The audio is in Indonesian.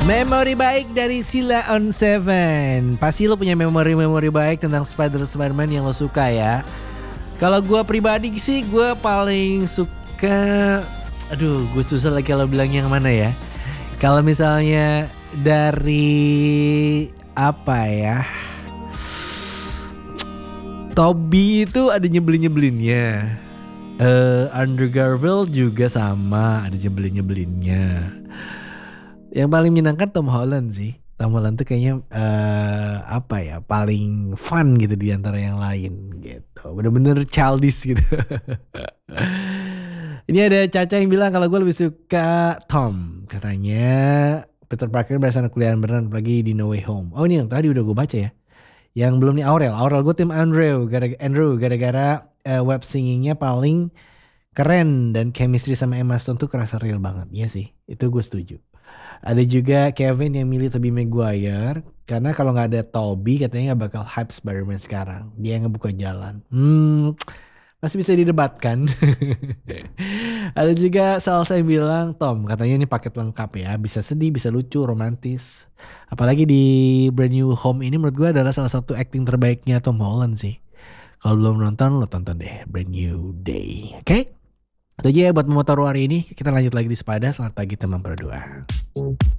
Memori baik dari Sheila on Seven. Pasti lo punya memori-memori baik tentang Spider-Man yang lo suka ya. Kalau gue pribadi sih gue paling suka, aduh gue susah lagi kalau bilang yang mana ya. Kalau misalnya dari apa ya, Toby itu ada nyebelin-nyebelinnya. Andrew Garfield juga sama, ada nyebelin-nyebelinnya. Yang paling menyenangkan Tom Holland sih. Tom Holland tuh kayaknya apa ya, paling fun gitu di antara yang lain gitu. Bener-bener childish gitu. Ini ada Caca yang bilang kalau gue lebih suka Tom. Katanya Peter Parker berasa anak kuliahan beneran, apalagi di No Way Home. Oh ini yang tadi udah gue baca ya. Yang belum nih Aurel gue tim Andrew gara-gara web singingnya paling keren dan chemistry sama Emma Stone tuh kerasa real banget. Iya sih, itu gue setuju. Ada juga Kevin yang milih Tobey Maguire karena kalau nggak ada Tobey katanya nggak bakal hype Spider-Man sekarang. Dia yang ngebuka jalan. Masih bisa didebatkan. Ada juga Salsa yang bilang Tom katanya ini paket lengkap ya, bisa sedih, bisa lucu, romantis. Apalagi di Brand New Home ini menurut gue adalah salah satu acting terbaiknya Tom Holland sih. Kalau belum nonton, lo tonton deh Brand New Day. Oke? Itu aja ya buat Motor hari ini. Kita lanjut lagi di Sepada. Selamat pagi teman berdua.